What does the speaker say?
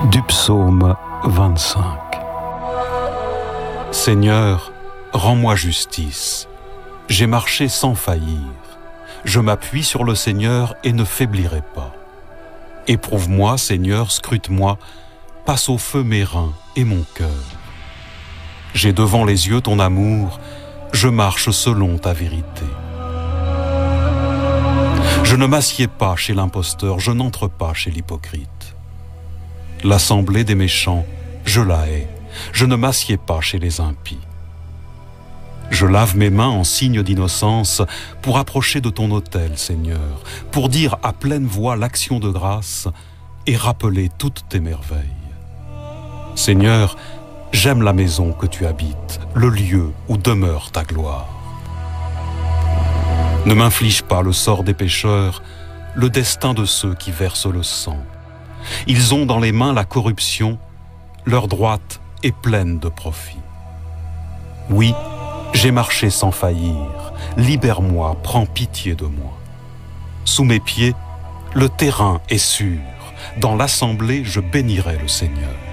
Du psaume 25. Seigneur, rends-moi justice. J'ai marché sans faillir. Je m'appuie sur le Seigneur et ne faiblirai pas. Éprouve-moi, Seigneur, scrute-moi, passe au feu mes reins et mon cœur. J'ai devant les yeux ton amour, je marche selon ta vérité. Je ne m'assieds pas chez l'imposteur, je n'entre pas chez l'hypocrite. L'assemblée des méchants, je la hais, je ne m'assieds pas chez les impies. Je lave mes mains en signe d'innocence pour approcher de ton autel, Seigneur, pour dire à pleine voix l'action de grâce et rappeler toutes tes merveilles. Seigneur, j'aime la maison que tu habites, le lieu où demeure ta gloire. Ne m'inflige pas le sort des pécheurs, le destin de ceux qui versent le sang. Ils ont dans les mains la corruption, leur droite est pleine de profit. Oui, j'ai marché sans faillir, libère-moi, prends pitié de moi. Sous mes pieds, le terrain est sûr, dans l'assemblée je bénirai le Seigneur.